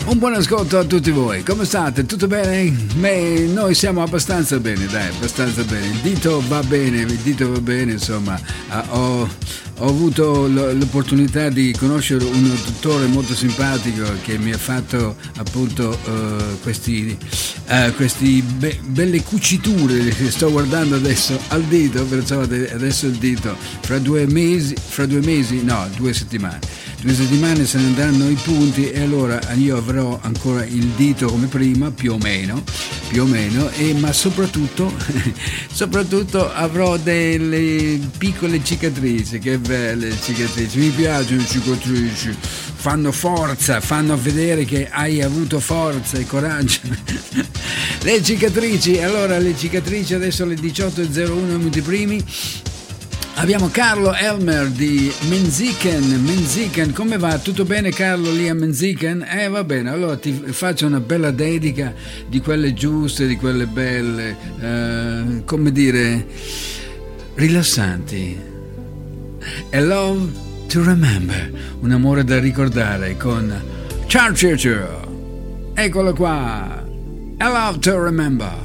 Un buon ascolto a tutti voi, come state? Tutto bene? Beh, noi siamo abbastanza bene, dai, abbastanza bene. Il dito va bene, insomma. Ho avuto l'opportunità di conoscere un dottore molto simpatico che mi ha fatto appunto questi belle cuciture che sto guardando adesso al dito, perciò adesso il dito fra 2 settimane se ne andranno i punti e allora io avrò ancora il dito come prima, più o meno, ma soprattutto avrò delle piccole cicatrici. Che belle cicatrici, mi piacciono le cicatrici, fanno forza, fanno vedere che hai avuto forza e coraggio. Le cicatrici adesso alle 18:01 minuti primi. Abbiamo Carlo Elmer di Menziken, come va? Tutto bene Carlo lì a Menziken? Va bene, allora ti faccio una bella dedica di quelle giuste, di quelle belle, come dire, rilassanti. A Love to Remember, un amore da ricordare con Charles Churchill. Eccolo qua, A Love to Remember.